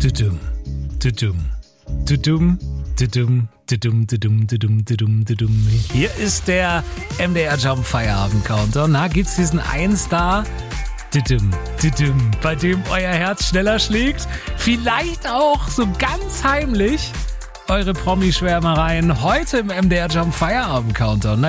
Tudum, tudum, tudum, tudum, tudum, tudum, tudum, tudum, tudum. Hier ist der MDR Jump Feierabend Countdown. Na, gibt's diesen einen Star, tudum, tudum, bei dem euer Herz schneller schlägt? Vielleicht auch so ganz heimlich eure Promi-Schwärmereien heute im MDR Jump Feierabend Countdown.